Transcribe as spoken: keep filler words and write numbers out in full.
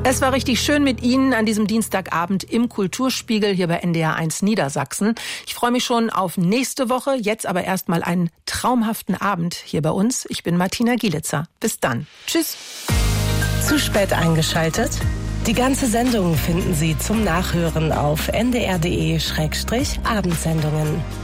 Es war richtig schön mit Ihnen an diesem Dienstagabend im Kulturspiegel hier bei N D R eins Niedersachsen. Ich freue mich schon auf nächste Woche. Jetzt aber erstmal einen traumhaften Abend hier bei uns. Ich bin Martina Gielitzer. Bis dann. Tschüss. Zu spät eingeschaltet? Die ganze Sendung finden Sie zum Nachhören auf n d r punkt d e slash abendsendungen.